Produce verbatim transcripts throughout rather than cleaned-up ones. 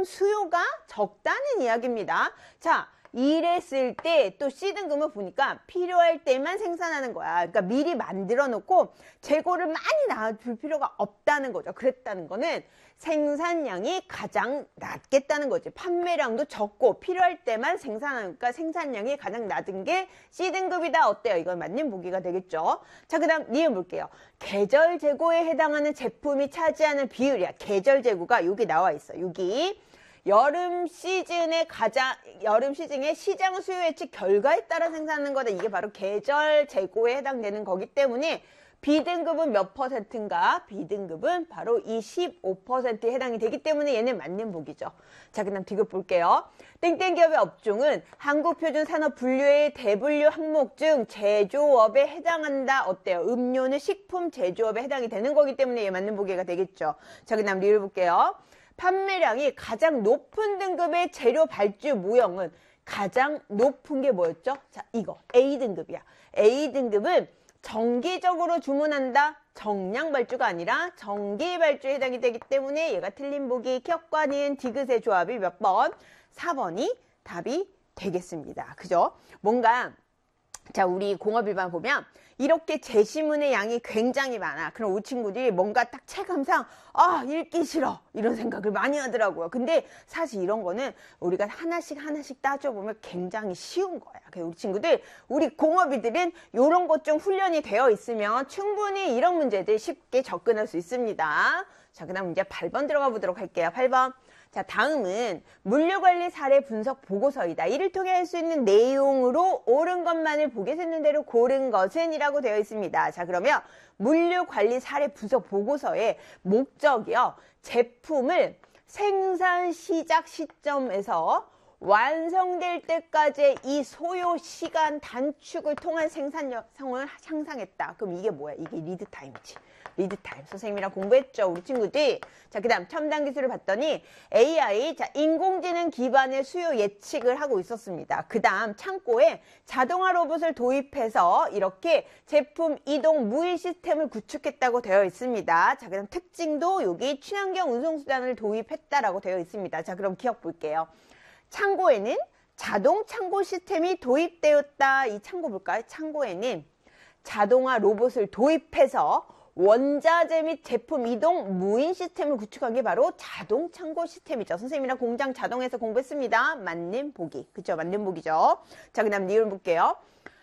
수요가 적다는 이야기입니다. 자, 이랬을 때 또 C등급을 보니까 필요할 때만 생산하는 거야. 그러니까 미리 만들어 놓고 재고를 많이 놔둘 필요가 없다는 거죠. 그랬다는 거는 생산량이 가장 낮겠다는 거지. 판매량도 적고 필요할 때만 생산하니까 생산량이 가장 낮은 게 C등급이다. 어때요? 이건 맞는 보기가 되겠죠. 자, 그 다음 니은 볼게요. 계절 재고에 해당하는 제품이 차지하는 비율이야. 계절 재고가 여기 나와 있어. 여기. 여름 시즌의 가장, 여름 시즌의 시장 수요 예측 결과에 따라 생산하는 거다. 이게 바로 계절 재고에 해당되는 거기 때문에 B등급은 몇 퍼센트인가? B등급은 바로 이 십오 퍼센트에 해당이 되기 때문에 얘는 맞는 보기죠. 자, 그 다음 디귿 볼게요. 땡땡 기업의 업종은 한국표준산업분류의 대분류 항목 중 제조업에 해당한다. 어때요? 음료는 식품 제조업에 해당이 되는 거기 때문에 얘 맞는 보기가 되겠죠. 자, 그 다음 리을 볼게요. 판매량이 가장 높은 등급의 재료 발주 모형은 가장 높은 게 뭐였죠? 자, 이거 A등급이야. A등급은 정기적으로 주문한다. 정량 발주가 아니라 정기 발주에 해당이 되기 때문에 얘가 틀린 보기. 기억과 니은 디귿의 조합이 몇 번? 사 번이 답이 되겠습니다. 그죠? 뭔가 자, 우리 공업일반 보면 이렇게 제시문의 양이 굉장히 많아. 그럼 우리 친구들이 뭔가 딱 체감상 아, 읽기 싫어 이런 생각을 많이 하더라고요. 근데 사실 이런 거는 우리가 하나씩 하나씩 따져보면 굉장히 쉬운 거야. 그래서 우리 친구들, 우리 공업이들은 이런 것 좀 훈련이 되어 있으면 충분히 이런 문제들 쉽게 접근할 수 있습니다. 자, 그 다음 이제 팔 번 들어가 보도록 할게요. 팔 번. 자, 다음은 물류관리 사례 분석 보고서이다. 이를 통해 할 수 있는 내용으로 옳은 것만을 보게 되는 대로 고른 것은 이라고 되어 있습니다. 자, 그러면 물류관리 사례 분석 보고서의 목적이요. 제품을 생산 시작 시점에서 완성될 때까지 이 소요 시간 단축을 통한 생산성을 향상했다. 그럼 이게 뭐야? 이게 리드타임이지. 리드타임. 선생님이랑 공부했죠, 우리 친구들. 자, 그 다음 첨단 기술을 봤더니 에이아이, 자, 인공지능 기반의 수요 예측을 하고 있었습니다. 그 다음 창고에 자동화 로봇을 도입해서 이렇게 제품 이동 무일 시스템을 구축했다고 되어 있습니다. 자, 그 다음 특징도 여기 친환경 운송수단을 도입했다라고 되어 있습니다. 자, 그럼 기억 볼게요. 창고에는 자동 창고 시스템이 도입되었다. 이 창고 볼까요? 창고에는 자동화 로봇을 도입해서 원자재 및 제품 이동 무인 시스템을 구축한 게 바로 자동 창고 시스템이죠. 선생님이랑 공장 자동에서 공부했습니다. 맞는 보기. 그쵸? 맞는 보기죠. 자, 그 다음 리을 볼게요.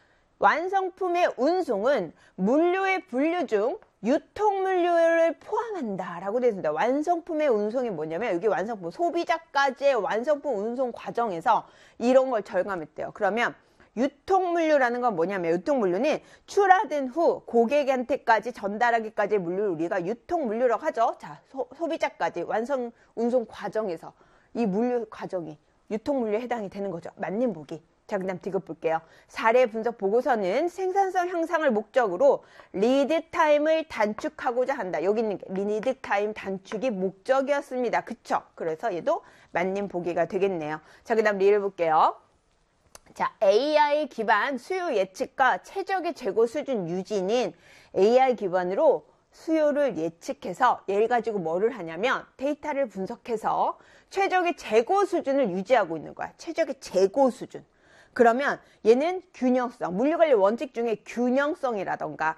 완성품의 운송은 물류의 분류 중 유통물류를 포함한다 라고 되어 있습니다. 완성품의 운송이 뭐냐면 여기 완성품, 소비자까지의 완성품 운송 과정에서 이런 걸 절감했대요. 그러면 유통물류라는 건 뭐냐면 유통물류는 출하된 후 고객한테까지 전달하기까지의 물류를 우리가 유통물류라고 하죠. 자, 소, 소비자까지 완성 운송 과정에서 이 물류 과정이 유통물류에 해당이 되는 거죠. 맞는 보기. 자, 그 다음 디귿 볼게요. 사례 분석 보고서는 생산성 향상을 목적으로 리드타임을 단축하고자 한다. 여기 있는 게 리드타임 단축이 목적이었습니다. 그쵸? 그래서 얘도 맞는 보기가 되겠네요. 자, 그 다음 리를 볼게요. 자, 에이아이 기반 수요 예측과 최적의 재고 수준 유지는 에이아이 기반으로 수요를 예측해서 얘를 가지고 뭐를 하냐면 데이터를 분석해서 최적의 재고 수준을 유지하고 있는 거야. 최적의 재고 수준. 그러면 얘는 균형성, 물류관리 원칙 중에 균형성이라던가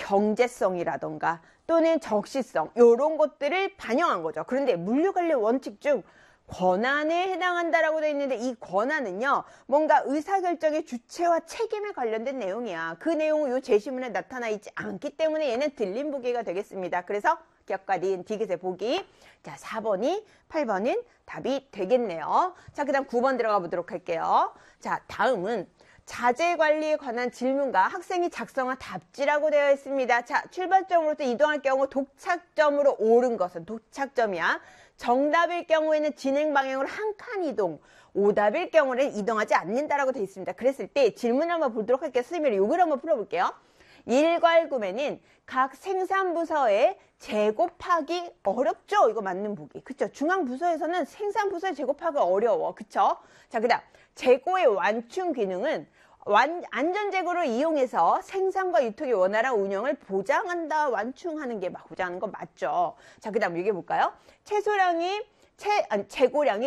경제성이라던가 또는 적시성 이런 것들을 반영한 거죠. 그런데 물류관리 원칙 중 권한에 해당한다라고 되어 있는데 이 권한은요 뭔가 의사결정의 주체와 책임에 관련된 내용이야. 그 내용은 이 제시문에 나타나 있지 않기 때문에 얘는 들린 보기가 되겠습니다. 그래서 기억과 니은 디귿의 보기. 자, 사 번이 팔 번은 답이 되겠네요. 자, 그 다음 구 번 들어가 보도록 할게요. 자, 다음은 자재 관리에 관한 질문과 학생이 작성한 답지라고 되어 있습니다. 자, 출발점으로부터 이동할 경우 도착점으로 옳은 것은 도착점이야. 정답일 경우에는 진행 방향으로 한 칸 이동, 오답일 경우는 이동하지 않는다라고 되어 있습니다. 그랬을 때 질문을 한번 보도록 할게요. 선생님이 요걸 한번 풀어볼게요. 일괄구매는 각 생산부서에 재고파기 어렵죠? 이거 맞는 보기. 그쵸? 중앙부서에서는 생산부서에 재고파기 어려워. 그쵸? 자, 그 다음 재고의 완충 기능은 완, 안전재고를 이용해서 생산과 유통의 원활한 운영을 보장한다, 완충하는 게 보장하는 거 맞죠? 자, 그 다음 이게 볼까요? 채소량이, 채, 아니, 재고량이